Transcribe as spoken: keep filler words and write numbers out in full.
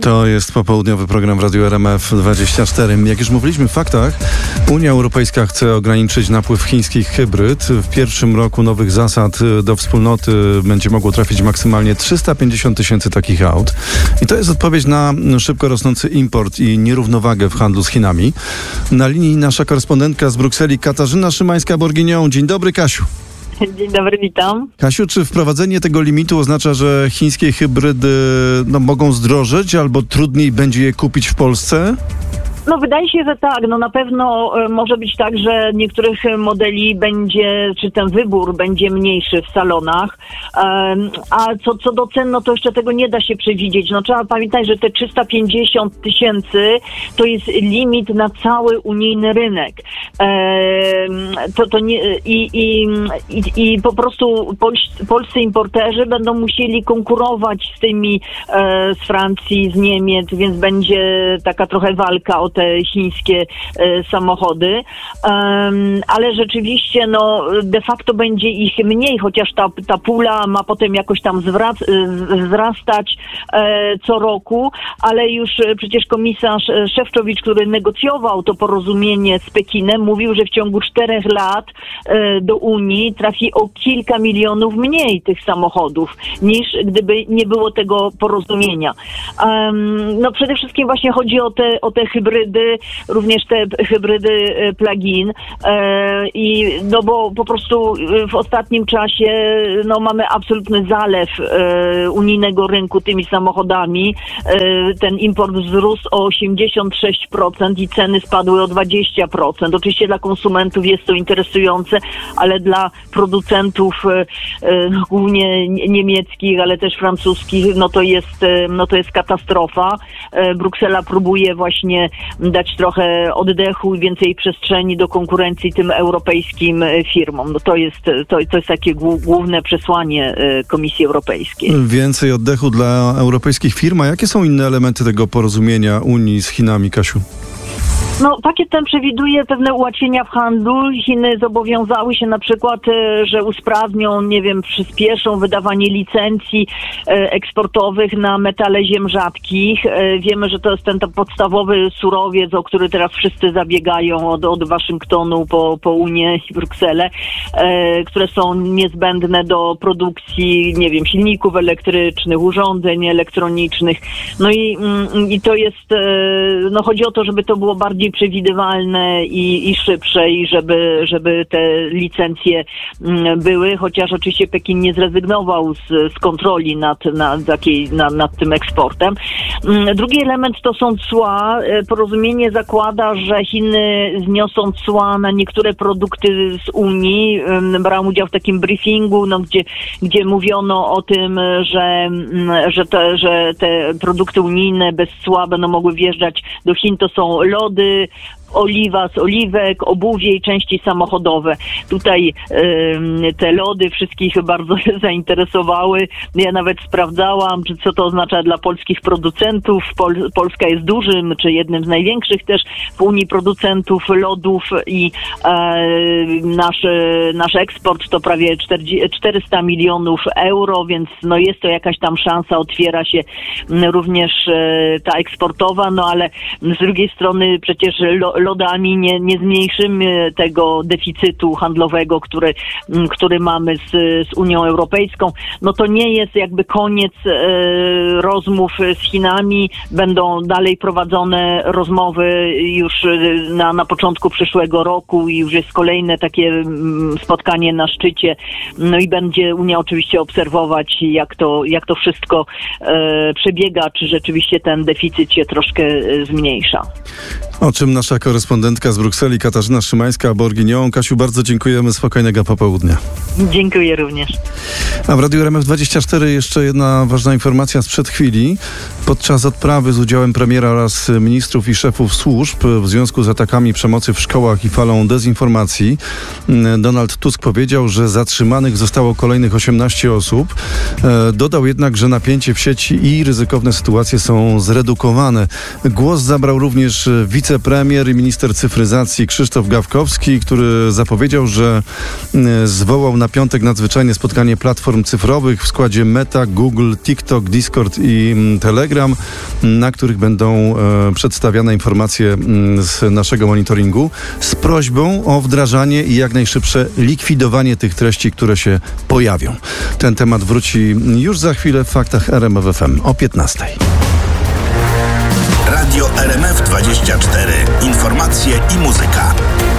To jest popołudniowy program w Radiu R M F dwadzieścia cztery. Jak już mówiliśmy w faktach, Unia Europejska chce ograniczyć napływ chińskich hybryd. W pierwszym roku nowych zasad do wspólnoty będzie mogło trafić maksymalnie trzysta pięćdziesiąt tysięcy takich aut. I to jest odpowiedź na szybko rosnący import i nierównowagę w handlu z Chinami. Na linii nasza korespondentka z Brukseli Katarzyna Szymańska-Borginią. Dzień dobry, Kasiu. Dzień dobry, witam. Kasiu, czy wprowadzenie tego limitu oznacza, że chińskie hybrydy no, mogą zdrożeć albo trudniej będzie je kupić w Polsce? No wydaje się, że tak. No na pewno e, może być tak, że niektórych modeli będzie, czy ten wybór będzie mniejszy w salonach. E, a co, co do cen, no to jeszcze tego nie da się przewidzieć. No trzeba pamiętać, że te trzysta pięćdziesiąt tysięcy to jest limit na cały unijny rynek. E, to, to nie, i, i, i, I po prostu polscy, polscy importerzy będą musieli konkurować z tymi e, z Francji, z Niemiec, więc będzie taka trochę walka o te chińskie e, samochody, um, ale rzeczywiście no de facto będzie ich mniej, chociaż ta, ta pula ma potem jakoś tam zwrac, wzrastać e, co roku, ale już przecież komisarz Szefczowicz, który negocjował to porozumienie z Pekinem, mówił, że w ciągu czterech lat e, do Unii trafi o kilka milionów mniej tych samochodów, niż gdyby nie było tego porozumienia. Um, no przede wszystkim właśnie chodzi o te, o te hybrydy, również te hybrydy plug-in e, i no bo po prostu w ostatnim czasie no mamy absolutny zalew e, unijnego rynku tymi samochodami. E, ten import wzrósł o osiemdziesiąt sześć procent i ceny spadły o dwadzieścia procent. Oczywiście dla konsumentów jest to interesujące, ale dla producentów e, e, głównie niemieckich, ale też francuskich, no to jest, e, no to jest katastrofa. E, Bruksela próbuje właśnie dać trochę oddechu i więcej przestrzeni do konkurencji tym europejskim firmom. No to jest, to, to jest takie główne przesłanie Komisji Europejskiej. Więcej oddechu dla europejskich firm. A jakie są inne elementy tego porozumienia Unii z Chinami, Kasiu? No, pakiet ten przewiduje pewne ułatwienia w handlu. Chiny zobowiązały się na przykład, że usprawnią, nie wiem, przyspieszą wydawanie licencji eksportowych na metale ziem rzadkich. Wiemy, że to jest ten podstawowy surowiec, o który teraz wszyscy zabiegają od, od Waszyngtonu po, po Unię i Brukselę, które są niezbędne do produkcji, nie wiem, silników elektrycznych, urządzeń elektronicznych. No i, i to jest, no chodzi o to, żeby to było bardziej przewidywalne i, i szybsze i żeby, żeby te licencje były, chociaż oczywiście Pekin nie zrezygnował z, z kontroli nad, nad, takiej, nad, nad tym eksportem. Drugi element to są cła. Porozumienie zakłada, że Chiny zniosą cła na niektóre produkty z Unii. Brałem udział w takim briefingu, no, gdzie, gdzie mówiono o tym, że, że, te, że te produkty unijne bez cła będą mogły wjeżdżać do Chin. To są lody, oliwa z oliwek, obuwie i części samochodowe. Tutaj y, te lody wszystkich bardzo zainteresowały. Ja nawet sprawdzałam, czy co to oznacza dla polskich producentów. Pol- Polska jest dużym, czy jednym z największych też w Unii producentów lodów i e, nasz, nasz eksport to prawie czterysta milionów euro, więc no jest to jakaś tam szansa, otwiera się również e, ta eksportowa, no ale z drugiej strony przecież lo, lodami nie, nie zmniejszymy tego deficytu handlowego, który, który mamy z, z Unią Europejską. No to nie jest jakby koniec e, rozmów z Chinami. Będą dalej prowadzone rozmowy już na, na początku przyszłego roku i już jest kolejne takie spotkanie na szczycie. No i będzie Unia oczywiście obserwować, jak to, jak to wszystko e, przebiega, czy rzeczywiście ten deficyt się troszkę e, zmniejsza. O czym nasza korespondentka z Brukseli Katarzyna Szymańska-Borginią. Kasiu, bardzo dziękujemy. Spokojnego popołudnia. Dziękuję również. A w Radiu R M F dwadzieścia cztery jeszcze jedna ważna informacja sprzed chwili. Podczas odprawy z udziałem premiera oraz ministrów i szefów służb w związku z atakami przemocy w szkołach i falą dezinformacji Donald Tusk powiedział, że zatrzymanych zostało kolejnych osiemnaście osób. Dodał jednak, że napięcie w sieci i ryzykowne sytuacje są zredukowane. Głos zabrał również wicepremier powie minister cyfryzacji Krzysztof Gawkowski, który zapowiedział, że zwołał na piątek nadzwyczajne spotkanie platform cyfrowych w składzie Meta, Google, TikTok, Discord i Telegram, na których będą e, przedstawiane informacje z naszego monitoringu z prośbą o wdrażanie i jak najszybsze likwidowanie tych treści, które się pojawią. Ten temat wróci już za chwilę w Faktach R M F F M o piętnastej. Radio R M F dwadzieścia cztery. Informacje i muzyka.